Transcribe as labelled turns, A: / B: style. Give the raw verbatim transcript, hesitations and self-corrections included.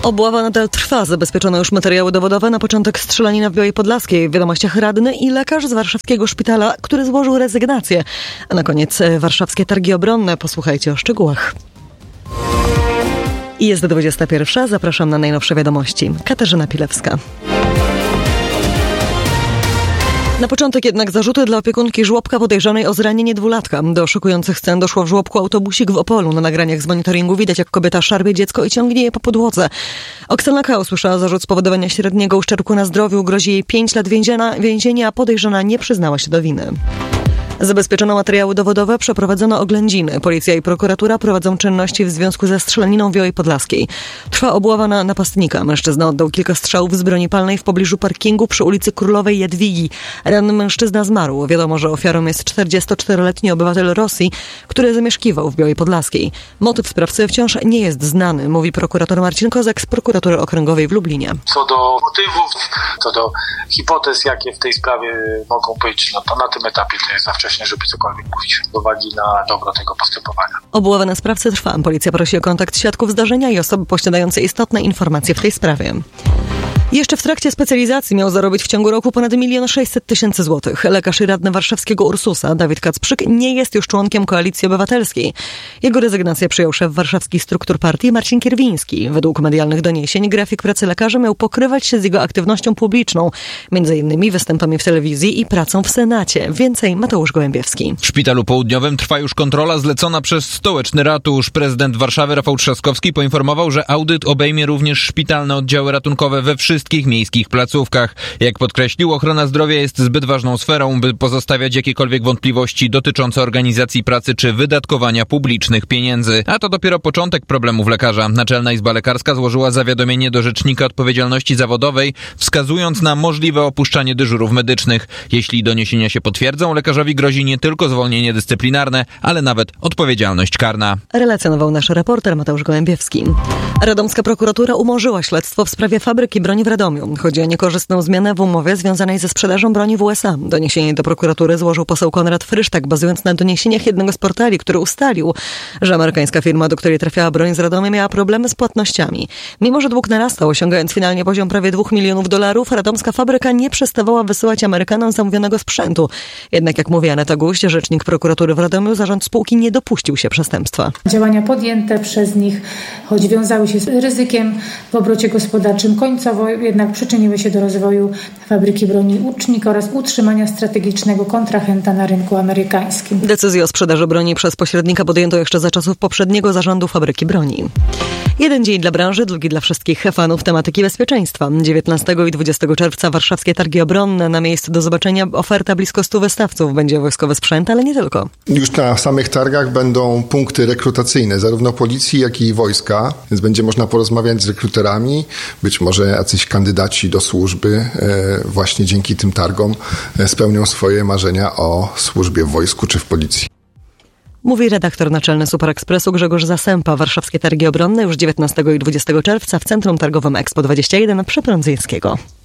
A: Obława nadal trwa. Zabezpieczono już materiały dowodowe. Na początek strzelanina w Białej Podlaskiej. W wiadomościach radny i lekarz z warszawskiego szpitala, który złożył rezygnację. A na koniec warszawskie targi obronne. Posłuchajcie o szczegółach. I jest dwudziesta pierwsza. Zapraszam na najnowsze wiadomości. Katarzyna Pilewska. Na początek jednak zarzuty dla opiekunki żłobka podejrzanej o zranienie dwulatka. Do szokujących scen doszło w żłobku autobusik w Opolu. Na nagraniach z monitoringu widać, jak kobieta szarpie dziecko i ciągnie je po podłodze. Oksana K. usłyszała zarzut spowodowania średniego uszczerbku na zdrowiu. Grozi jej pięć lat więzienia, więzienia, a podejrzana nie przyznała się do winy. Zabezpieczono materiały dowodowe, przeprowadzono oględziny. Policja i prokuratura prowadzą czynności w związku ze strzelaniną w Białej Podlaskiej. Trwa obława na napastnika. Mężczyzna oddał kilka strzałów z broni palnej w pobliżu parkingu przy ulicy Królowej Jadwigi. Ranny mężczyzna zmarł. Wiadomo, że ofiarą jest czterdziestoczteroletni obywatel Rosji, który zamieszkiwał w Białej Podlaskiej. Motyw sprawcy wciąż nie jest znany, mówi prokurator Marcin Kozak z prokuratury okręgowej w Lublinie.
B: Co do motywów, co do hipotez, jakie w tej sprawie mogą być, no to na tym etapie to jest za wcześnie, żeby cokolwiek mówić z uwagi na dobro tego postępowania.
A: Obława na sprawcę trwa. Policja prosi o kontakt świadków zdarzenia i osoby posiadające istotne informacje w tej sprawie. Jeszcze w trakcie specjalizacji miał zarobić w ciągu roku ponad milion sześćset tysięcy złotych. Lekarz i radny warszawskiego Ursusa Dawid Kacprzyk nie jest już członkiem Koalicji Obywatelskiej. Jego rezygnację przyjął szef warszawskich struktur partii Marcin Kierwiński. Według medialnych doniesień grafik pracy lekarza miał pokrywać się z jego aktywnością publiczną, między innymi występami w telewizji i pracą w Senacie. Więcej Mateusz Gołębiewski.
C: W Szpitalu Południowym trwa już kontrola zlecona przez stołeczny ratusz. Prezydent Warszawy Rafał Trzaskowski poinformował, że audyt obejmie również szpitalne oddziały ratunkowe we wszystkich wszystkich miejskich placówkach. Jak podkreślił, ochrona zdrowia jest zbyt ważną sferą, by pozostawiać jakiekolwiek wątpliwości dotyczące organizacji pracy czy wydatkowania publicznych pieniędzy. A to dopiero początek problemów lekarza. Naczelna Izba Lekarska złożyła zawiadomienie do Rzecznika Odpowiedzialności Zawodowej, wskazując na możliwe opuszczanie dyżurów medycznych. Jeśli doniesienia się potwierdzą, lekarzowi grozi nie tylko zwolnienie dyscyplinarne, ale nawet odpowiedzialność karna.
A: Relacjonował nasz reporter Mateusz Gołębiewski. Radomska prokuratura umorzyła śledztwo w sprawie fabryki broni w Radomiu. Chodzi o niekorzystną zmianę w umowie związanej ze sprzedażą broni w U S A. Doniesienie do prokuratury złożył poseł Konrad Frysztak, bazując na doniesieniach jednego z portali, który ustalił, że amerykańska firma, do której trafiała broń z Radomia, miała problemy z płatnościami. Mimo że dług narastał, osiągając finalnie poziom prawie dwóch milionów dolarów, radomska fabryka nie przestawała wysyłać Amerykanom zamówionego sprzętu. Jednak, jak mówi Aneta Guść, rzecznik prokuratury w Radomiu, zarząd spółki nie dopuścił się przestępstwa.
D: Działania podjęte przez nich, choć wiązały się z ryzykiem w obrocie gospodarczym, końcowo jednak przyczyniły się do rozwoju fabryki broni Łucznik oraz utrzymania strategicznego kontrahenta na rynku amerykańskim.
A: Decyzję o sprzedaży broni przez pośrednika podjęto jeszcze za czasów poprzedniego zarządu fabryki broni. Jeden dzień dla branży, drugi dla wszystkich fanów tematyki bezpieczeństwa. dziewiętnastego i dwudziestego czerwca warszawskie targi obronne. Na miejscu do zobaczenia oferta blisko stu wystawców. Będzie wojskowy sprzęt, ale nie tylko.
E: Już na samych targach będą punkty rekrutacyjne, zarówno policji, jak i wojska. Więc będzie można porozmawiać z rekruterami. Być może jacyś kandydaci do służby właśnie dzięki tym targom spełnią swoje marzenia o służbie w wojsku czy w policji.
A: Mówi redaktor naczelny Super Expressu Grzegorz Zasępa. Warszawskie targi obronne już dziewiętnastego i dwudziestego czerwca w Centrum Targowym Expo dwadzieścia jeden przy Prądzyńskiego.